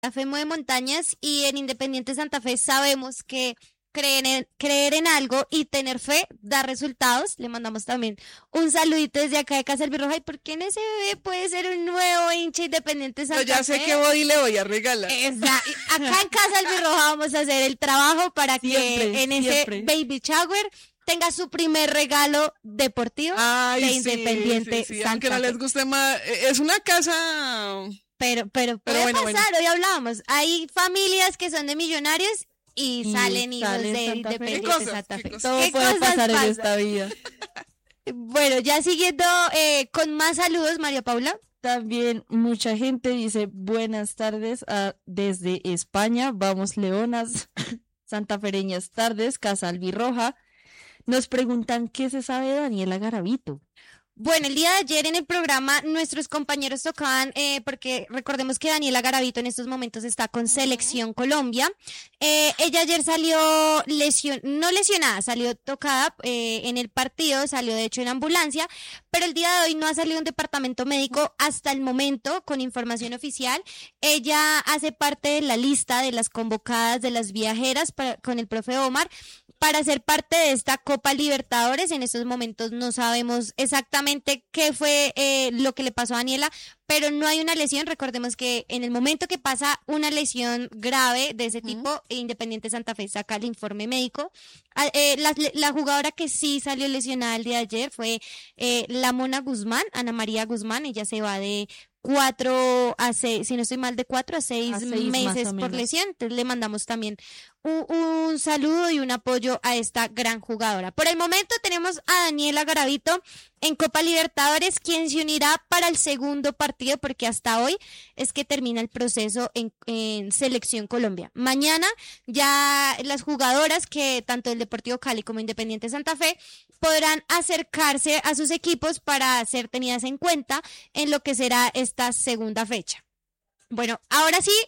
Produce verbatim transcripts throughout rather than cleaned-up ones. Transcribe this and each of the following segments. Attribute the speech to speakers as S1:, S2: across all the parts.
S1: La fe mueve montañas y en Independiente Santa Fe sabemos que creer en, creer en algo y tener fe da resultados. Le mandamos también un saludito desde acá de Casa Albirroja. ¿Y por qué en ese bebé puede ser un nuevo hincha Independiente Santa Fe?
S2: Yo ya sé qué body le voy a regalar.
S1: Esa, acá en Casa Albirroja vamos a hacer el trabajo para siempre, que en siempre. ese baby shower tenga su primer regalo deportivo
S2: Ay,
S1: de
S2: sí,
S1: Independiente
S2: sí, sí,
S1: Santa
S2: aunque no
S1: Fe.
S2: les guste más, es una casa...
S1: Pero, pero,
S2: Pero
S1: puede
S2: bueno,
S1: pasar,
S2: bueno.
S1: hoy hablábamos. Hay familias que son de millonarios y,
S3: Y
S1: salen hijos
S3: salen
S1: de
S3: Santa Fe.
S1: Independiente
S2: ¿Qué cosas?
S1: Santa
S2: ¿Qué
S1: Fe.
S2: cosas?
S3: Todo
S1: ¿Qué
S3: puede
S1: cosas
S3: pasar en
S1: pasan?
S3: esta vida.
S1: Bueno, ya siguiendo eh, con más saludos, María Paula.
S3: También mucha gente dice buenas tardes a, desde España. Vamos Leonas, santafereñas tardes, Casa Albirroja. Nos preguntan qué se sabe de Daniela Garavito.
S1: Bueno, el día de ayer en el programa nuestros compañeros tocaban, eh, porque recordemos que Daniela Garavito en estos momentos está con Selección Colombia. Eh, ella ayer salió lesion, no lesionada, salió tocada eh, en el partido, salió de hecho en ambulancia, pero el día de hoy no ha salido un departamento médico hasta el momento con información oficial. Ella hace parte de la lista de las convocadas de las viajeras para, con el profe Omar para ser parte de esta Copa Libertadores. En estos momentos no sabemos exactamente qué fue eh, lo que le pasó a Daniela, pero no hay una lesión. Recordemos que en el momento que pasa una lesión grave de ese uh-huh. tipo, Independiente Santa Fe saca el informe médico. Eh, la, la jugadora que sí salió lesionada el día de ayer fue eh, la Mona Guzmán, Ana María Guzmán. Ella se va de cuatro a seis, si no estoy mal, de cuatro a seis, a seis meses por lesión. Entonces le mandamos también un, un saludo y un apoyo a esta gran jugadora. Por el momento tenemos a Daniela Garavito en Copa Libertadores, quien se unirá para el segundo partido, porque hasta hoy es que termina el proceso en, en Selección Colombia. Mañana ya las jugadoras que tanto el Deportivo Cali como Independiente Santa Fe podrán acercarse a sus equipos para ser tenidas en cuenta en lo que será esta segunda fecha. Bueno, ahora sí,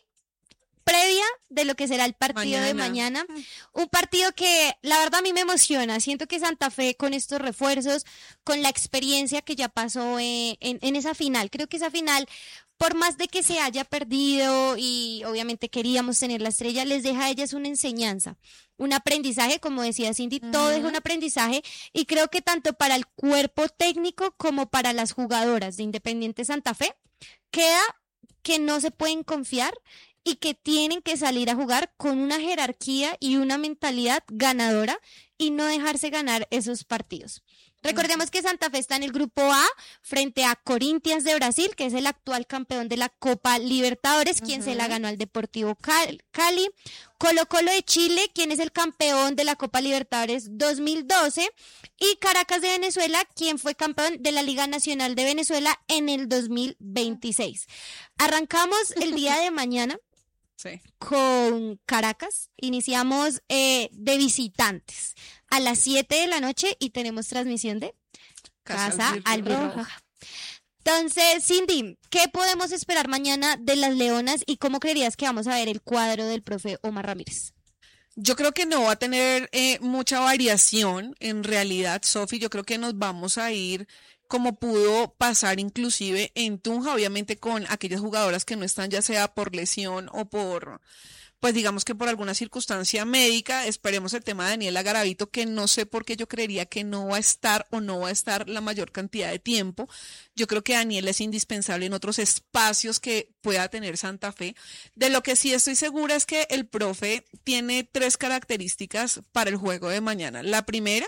S1: previa de lo que será el partido mañana. de mañana, un partido que la verdad a mí me emociona. Siento que Santa Fe con estos refuerzos, con la experiencia que ya pasó en, en, en esa final, creo que esa final, por más de que se haya perdido y obviamente queríamos tener la estrella, les deja a ellas una enseñanza, un aprendizaje, como decía Cindy, uh-huh. todo es un aprendizaje, y creo que tanto para el cuerpo técnico como para las jugadoras de Independiente Santa Fe, queda que no se pueden confiar y que tienen que salir a jugar con una jerarquía y una mentalidad ganadora y no dejarse ganar esos partidos. Recordemos que Santa Fe está en el grupo A frente a Corinthians de Brasil, que es el actual campeón de la Copa Libertadores, uh-huh. quien se la ganó al Deportivo Cali. Colo Colo de Chile, quien es el campeón de la Copa Libertadores dos mil doce. Y Caracas de Venezuela, quien fue campeón de la Liga Nacional de Venezuela en el dos mil veintiséis. Arrancamos el día de mañana. Sí. Con Caracas, iniciamos eh, de visitantes a las siete de la noche y tenemos transmisión de Casa, Casa Albirroja. Entonces, Cindy, ¿qué podemos esperar mañana de las Leonas y cómo creerías que vamos a ver el cuadro del profe Omar Ramírez?
S2: Yo creo que no va a tener eh, mucha variación en realidad, Sofi. Yo creo que nos vamos a ir como pudo pasar inclusive en Tunja, obviamente con aquellas jugadoras que no están ya sea por lesión o por, pues digamos que por alguna circunstancia médica. Esperemos el tema de Daniela Garavito, que no sé por qué yo creería que no va a estar o no va a estar la mayor cantidad de tiempo. Yo creo que Daniela es indispensable en otros espacios que pueda tener Santa Fe. De lo que sí estoy segura es que el profe tiene tres características para el juego de mañana. La primera,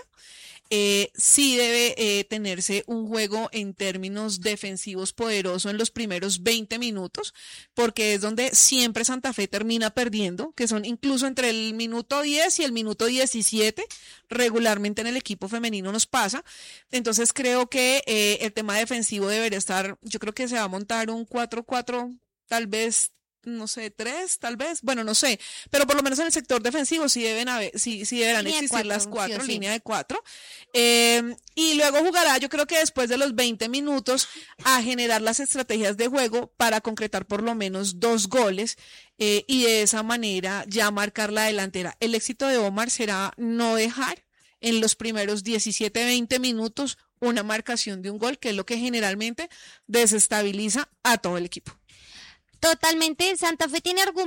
S2: Eh, sí debe eh, tenerse un juego en términos defensivos poderoso en los primeros veinte minutos, porque es donde siempre Santa Fe termina perdiendo, que son incluso entre el minuto diez y el minuto diecisiete, regularmente en el equipo femenino nos pasa. Entonces creo que eh, el tema defensivo debería estar, yo creo que se va a montar un cuatro cuatro, tal vez, no sé, tres, tal vez, bueno, no sé, pero por lo menos en el sector defensivo sí deben haber, sí, sí deberán línea existir cuatro, las cuatro, sí, línea sí. de cuatro, eh, y luego jugará, yo creo que después de los veinte minutos, a generar las estrategias de juego para concretar por lo menos dos goles, eh, y de esa manera ya marcar la delantera. El éxito de Omar será no dejar en los primeros diecisiete, veinte minutos una marcación de un gol, que es lo que generalmente desestabiliza a todo el equipo.
S1: Totalmente, Santa Fe tiene argumentos.